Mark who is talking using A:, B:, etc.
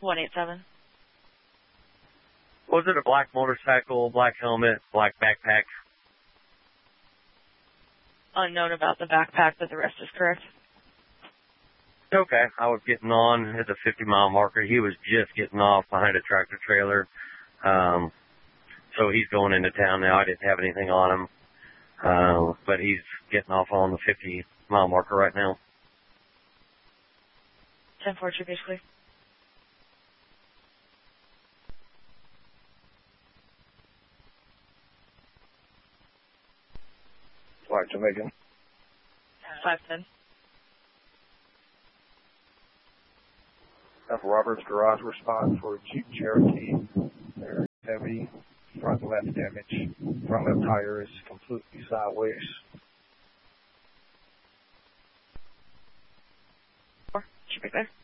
A: 187.
B: Was it a black motorcycle, black helmet, black backpack?
A: Unknown about the backpack, but the rest is correct.
B: Okay. I was getting on at the 50-mile marker. He was just getting off behind a tractor trailer. So he's going into town now. I didn't have anything on him. But he's getting off on the 50-mile marker right now.
A: 10-4, basically.
C: Flight Jamaican.
A: 510.
C: That's Robert's garage response for Jeep Cherokee. They're heavy front left damage. Front left tire is completely sideways.
A: 4, should be there.